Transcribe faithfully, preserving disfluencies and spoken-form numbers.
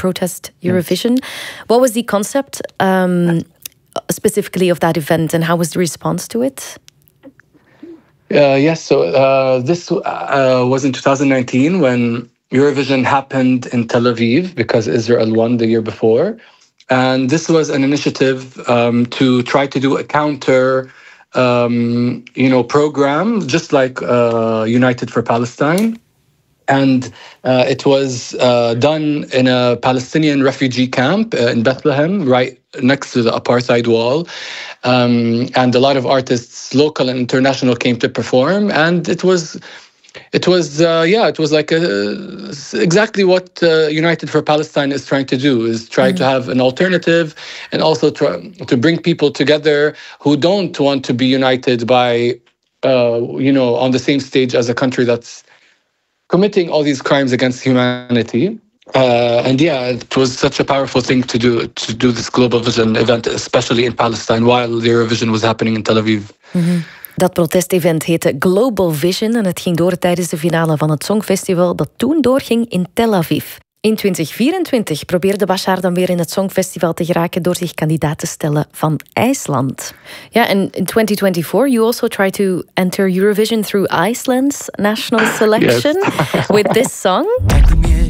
protest Eurovision. Yes. What was the concept um, specifically of that event, and how was the response to it? Uh, yes, so uh, this uh, was in two thousand nineteen when Eurovision happened in Tel Aviv because Israel won the year before. And this was an initiative um, to try to do a counter, um, you know, program, just like uh, United for Palestine. And uh, it was uh, done in a Palestinian refugee camp uh, in Bethlehem, right next to the apartheid wall. Um, and a lot of artists, local and international, came to perform. And it was... It was, uh, yeah, it was like a, exactly what uh, United for Palestine is trying to do, is try mm. to have an alternative and also try to bring people together who don't want to be united by, uh, you know, on the same stage as a country that's committing all these crimes against humanity. Uh, and yeah, it was such a powerful thing to do, to do this Global Vision event, especially in Palestine, while the Eurovision was happening in Tel Aviv. Mm-hmm. Dat protestevent heette Global Vision en het ging door tijdens de finale van het Songfestival dat toen doorging in Tel Aviv. In twintig vierentwintig probeerde Bashar dan weer in het Songfestival te geraken door zich kandidaat te stellen van IJsland. Ja, en in twenty twenty-four you also try to enter Eurovision through Iceland's national selection with this song.